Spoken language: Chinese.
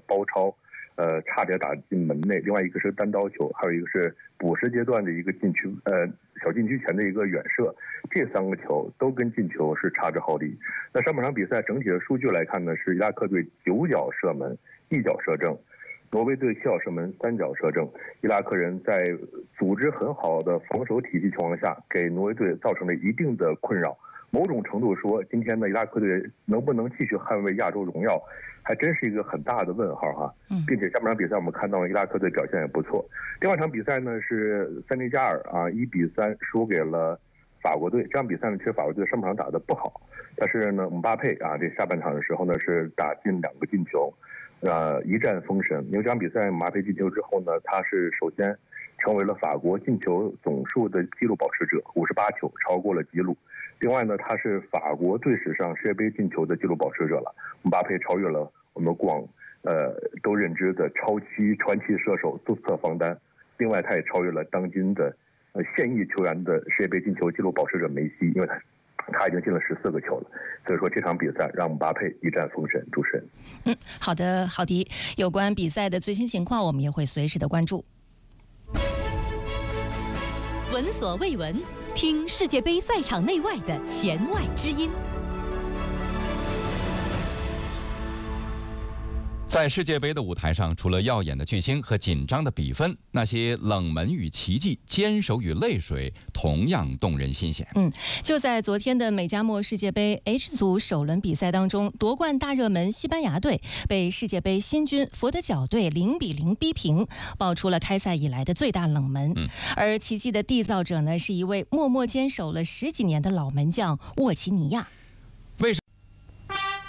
包抄，差点打进门内，另外一个是单刀球，还有一个是补时阶段的一个禁区，小禁区前的一个远射，这3个球都跟进球是差之毫厘。那上半场比赛整体的数据来看呢，是伊拉克队9脚射门，1脚射正。挪威队7脚射门3脚射正，伊拉克人在组织很好的防守体系情况下，给挪威队造成了一定的困扰。某种程度说，今天的伊拉克队能不能继续捍卫亚洲荣耀，还真是一个很大的问号哈。并且下半场比赛我们看到伊拉克队表现也不错。另外一场比赛呢是塞内加尔1-3输给了法国队。这场比赛呢，其实法国队上半场打得不好，但是呢，姆巴佩这下半场的时候呢是打进2个进球。一战封神。因为这场比赛马佩进球之后呢，他是首先成为了法国进球总数的纪录保持者，58球，超过了纪录。另外呢，他是法国队史上世界杯进球的纪录保持者了。姆巴佩超越了我们过往都认知的超级传奇射手杜斯特方丹。另外，他也超越了当今的现役球员的世界杯进球纪录保持者梅西，因为他已经进了14个球了，所以说这场比赛让姆巴佩一战封神。主持人， 好的，郝迪，有关比赛的最新情况，我们也会随时的关注。 闻所未闻，听世界杯赛场内外的弦外之音。 在世界杯的舞台上，除了耀眼的巨星和紧张的比分，那些冷门与奇迹、坚守与泪水同样动人心弦。 就在昨天的美加墨世界杯 H 组首轮比赛当中，夺冠大热门西班牙队被世界杯新军佛得角队0-0逼平，爆出了开赛以来的最大冷门。而奇迹的缔造者呢，是一位默默坚守了10几年的老门将沃奇尼亚。